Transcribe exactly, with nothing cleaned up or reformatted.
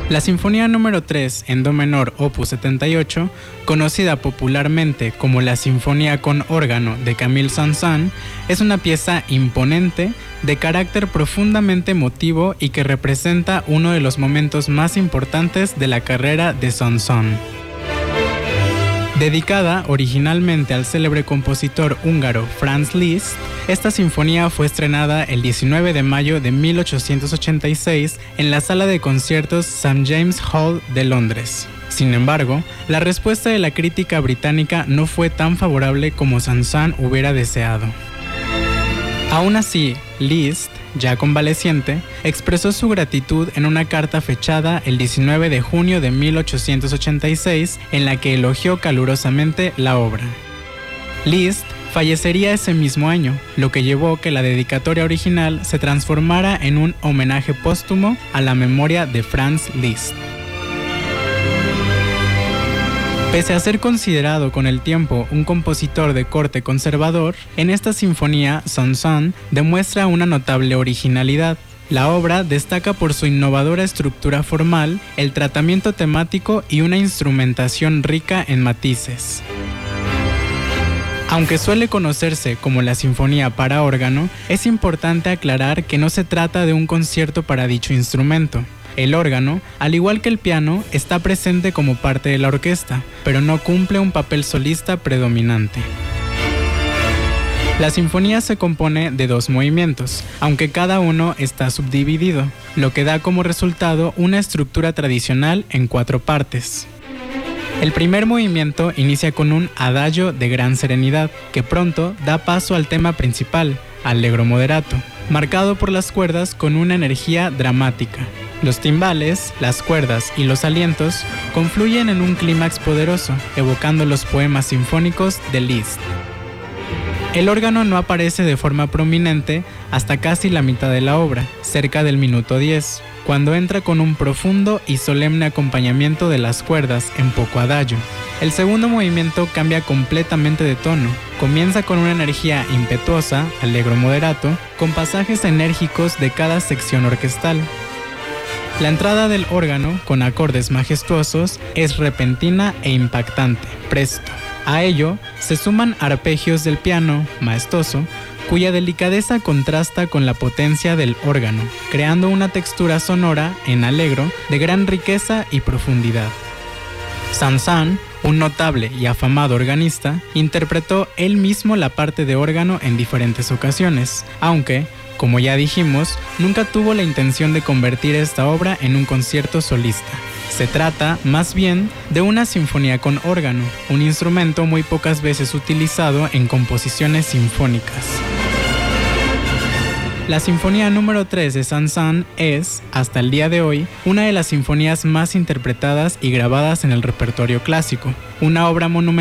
La Sinfonía número tres en Do menor opus setenta y ocho, conocida popularmente como la Sinfonía con órgano de Camille Saint-Saëns, es una pieza imponente, de carácter profundamente emotivo y que representa uno de los momentos más importantes de la carrera de Saint-Saëns. Dedicada originalmente al célebre compositor húngaro Franz Liszt, esta sinfonía fue estrenada el diecinueve de mayo de mil ochocientos ochenta y seis en la sala de conciertos Saint James Hall de Londres. Sin embargo, la respuesta de la crítica británica no fue tan favorable como Saint-Saëns hubiera deseado. Aún así, Liszt, ya convaleciente, expresó su gratitud en una carta fechada el diecinueve de junio de mil ochocientos ochenta y seis, en la que elogió calurosamente la obra. Liszt fallecería ese mismo año, lo que llevó a que la dedicatoria original se transformara en un homenaje póstumo a la memoria de Franz Liszt. Pese a ser considerado con el tiempo un compositor de corte conservador, en esta sinfonía Saint-Saëns demuestra una notable originalidad. La obra destaca por su innovadora estructura formal, el tratamiento temático y una instrumentación rica en matices. Aunque suele conocerse como la Sinfonía para órgano, es importante aclarar que no se trata de un concierto para dicho instrumento. El órgano, al igual que el piano, está presente como parte de la orquesta, pero no cumple un papel solista predominante. La sinfonía se compone de dos movimientos, aunque cada uno está subdividido, lo que da como resultado una estructura tradicional en cuatro partes. El primer movimiento inicia con un adagio de gran serenidad, que pronto da paso al tema principal, allegro moderato, marcado por las cuerdas con una energía dramática. Los timbales, las cuerdas y los alientos confluyen en un clímax poderoso, evocando los poemas sinfónicos de Liszt. El órgano no aparece de forma prominente hasta casi la mitad de la obra, cerca del minuto diez, cuando entra con un profundo y solemne acompañamiento de las cuerdas en poco adagio. El segundo movimiento cambia completamente de tono. Comienza con una energía impetuosa, allegro moderato, con pasajes enérgicos de cada sección orquestal. La entrada del órgano, con acordes majestuosos, es repentina e impactante, presto. A ello se suman arpegios del piano, maestoso, cuya delicadeza contrasta con la potencia del órgano, creando una textura sonora en allegro de gran riqueza y profundidad. Saint-Saëns, un notable y afamado organista, interpretó él mismo la parte de órgano en diferentes ocasiones, aunque, como ya dijimos, nunca tuvo la intención de convertir esta obra en un concierto solista. Se trata, más bien, de una sinfonía con órgano, un instrumento muy pocas veces utilizado en composiciones sinfónicas. La Sinfonía número tres de Saint-Saëns es, hasta el día de hoy, una de las sinfonías más interpretadas y grabadas en el repertorio clásico, una obra monumental